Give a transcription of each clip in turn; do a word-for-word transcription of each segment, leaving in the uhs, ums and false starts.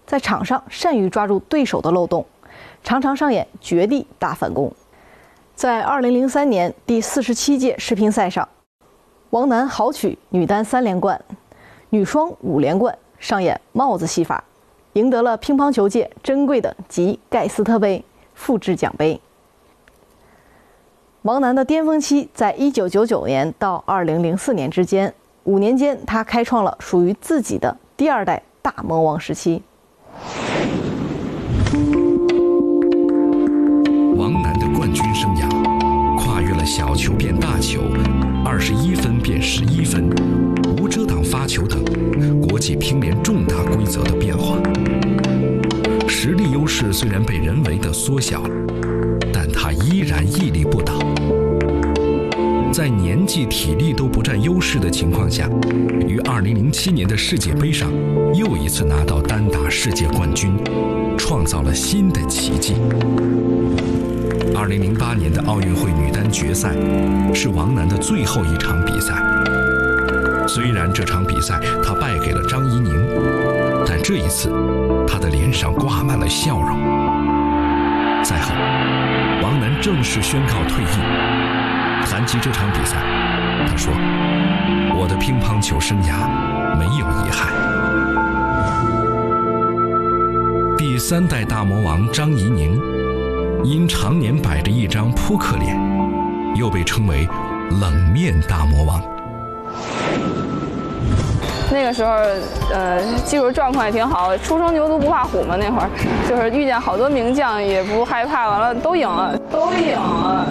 在场上善于抓住对手的漏洞，常常上演绝地大反攻。在二零零三年第四十七届世乒赛上，王楠豪取女单三连冠，女双五连冠，上演帽子戏法，赢得了乒乓球界珍贵的吉盖斯特杯复制奖杯。王楠的巅峰期在一九九九年到二零零四年之间，五年间他开创了属于自己的第二代大魔王时期。 王楠的冠军生涯跨越了小球变大球、二十一分变十一分、无遮挡发球等国际乒联重大规则的变化。实力优势虽然被人为的缩小了，但他依然屹立不倒。在年纪、体力都不占优势的情况下，于二零零七年的世界杯上又一次拿到单打世界冠军，创造了新的奇迹。二零零八年的奥运会女单决赛是王楠的最后一场比赛。虽然这场比赛她败给了张怡宁，但这一次她的脸上挂满了笑容。赛后，王楠正式宣告退役。谈及这场比赛，她说：“我的乒乓球生涯没有遗憾。”第三代大魔王张怡宁因常年摆着一张扑克脸，又被称为冷面大魔王。 那个时候，呃，技术状况也挺好，初生牛犊不怕虎嘛。那会儿就是遇见好多名将也不害怕，完了都赢了，都赢了。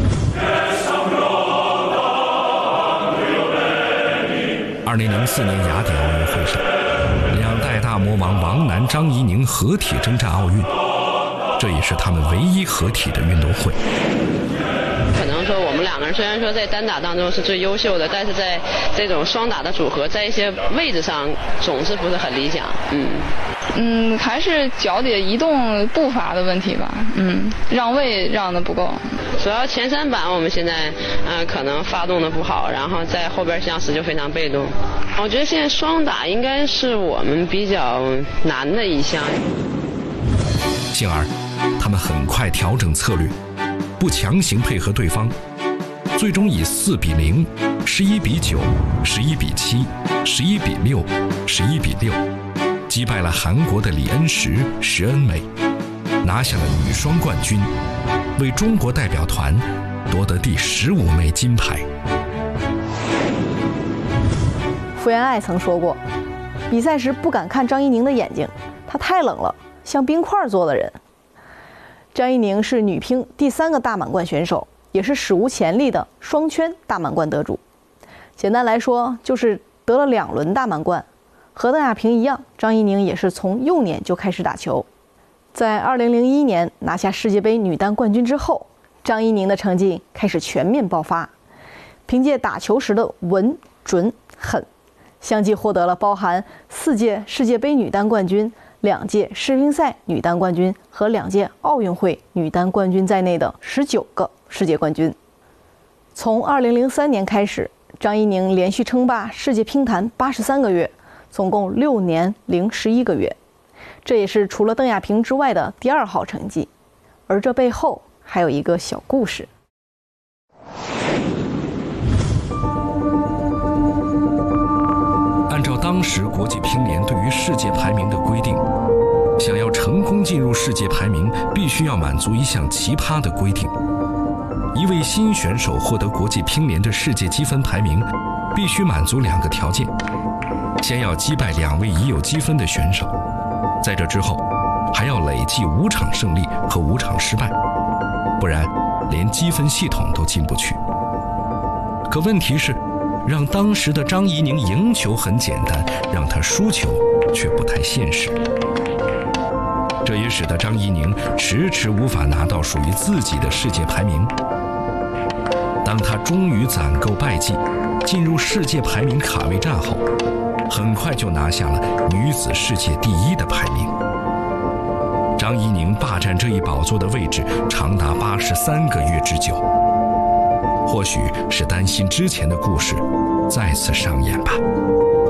二零零四年雅典奥运会上，两代大魔王王楠、张怡宁合体征战奥运，这也是他们唯一合体的运动会。 可能说我们两个人虽然说在单打当中是最优秀的，但是在这种双打的组合，在一些位置上总是不是很理想。嗯嗯，还是脚底移动步伐的问题吧。嗯，让位让的不够。 主要前三板我们现在呃可能发动的不好，然后在后边相持就非常被动。我觉得现在双打应该是我们比较难的一项。 幸而他们很快调整策略，不强行配合对方，最终以四比零、十一比九、十一比七、十一比六、十一比六击败了韩国的李恩石、石恩美，拿下了女双冠军，为中国代表团夺得第十五枚金牌。 傅园爱曾说过，比赛时不敢看张怡宁的眼睛，她太冷了，像冰块做的人。张怡宁是女乒第三个大满贯选手，也是史无前例的双圈大满贯得主。简单来说，就是得了两轮大满贯。和邓亚萍一样，张怡宁也是从幼年就开始打球。在二零零一年拿下世界杯女单冠军之后，张怡宁的成绩开始全面爆发。凭借打球时的稳、准、狠，相继获得了包含四届世界杯女单冠军、两届世乒赛女单冠军和两届奥运会女单冠军在内的十九个世界冠军。从二零零三年开始，张怡宁连续称霸世界乒坛八十三个月，总共六年零十一个月，这也是除了邓亚萍之外的第二好成绩。而这背后还有一个小故事。 按照当时国际乒联对于世界排名的规定，想要成功进入世界排名，必须要满足一项奇葩的规定：一位新选手获得国际乒联的世界积分排名，必须满足两个条件。先要击败两位已有积分的选手，在这之后还要累计五场胜利和五场失败，不然连积分系统都进不去。可问题是，让当时的张怡宁赢球很简单，让她输球却不太现实。这也使得张怡宁迟迟无法拿到属于自己的世界排名。当她终于攒够败绩，进入世界排名卡位战后，很快就拿下了女子世界第一的排名。张怡宁霸占这一宝座的位置长达八十三个月之久，或许是担心之前的故事再次上演吧。